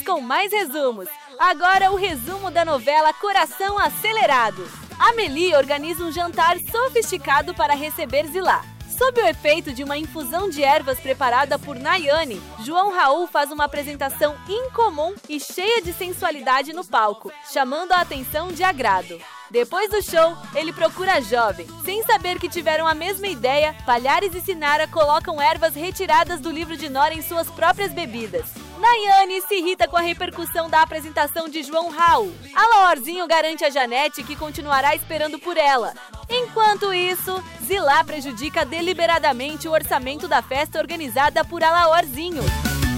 com mais resumos. Agora o resumo da novela Coração Acelerado. Amélie organiza um jantar sofisticado para receber Zilá. Sob o efeito de uma infusão de ervas preparada por Nayane, João Raul faz uma apresentação incomum e cheia de sensualidade no palco, chamando a atenção de Agrado. Depois do show, ele procura a jovem. Sem saber que tiveram a mesma ideia, Palhares e Sinara colocam ervas retiradas do livro de Nora em suas próprias bebidas. Nayane se irrita com a repercussão da apresentação de João Raul. Alaorzinho garante a Janete que continuará esperando por ela. Enquanto isso, Zilá prejudica deliberadamente o orçamento da festa organizada por Alaorzinho.